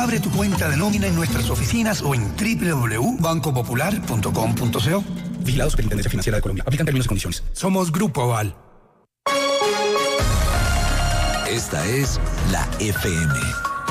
Abre tu cuenta de nómina en nuestras oficinas o en www.bancopopular.com.co. Vigilado Superintendencia Financiera de Colombia. Aplican términos y condiciones. Somos Grupo Aval. Esta es la FM.